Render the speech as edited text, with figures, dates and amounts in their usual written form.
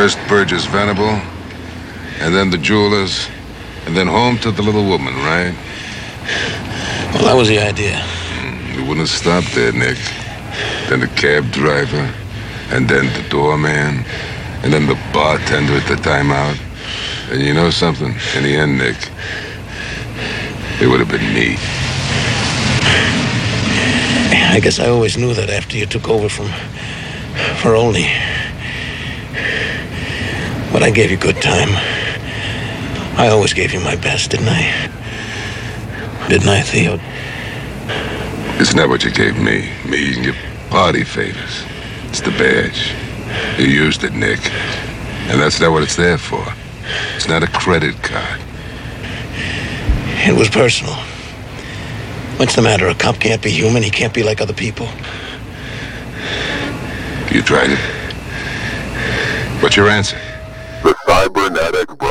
First Burgess Venable, and then the jewelers, and then home to the little woman, right? Well, that was the idea. You wouldn't have stopped there, Nick. Then the cab driver, and then the doorman, and then the bartender at the timeout. And you know something? In the end, Nick, it would have been me. I guess I always knew that after you took over from Ferroni. But I gave you good time. I always gave you my best, didn't I? Didn't I, Theo? It's not what you gave me. Me and your party favors. It's the badge. You used it, Nick. And that's not what it's there for. It's not a credit card. It was personal. What's the matter? A cop can't be human. He can't be like other people. You tried it. What's your answer? The cybernetic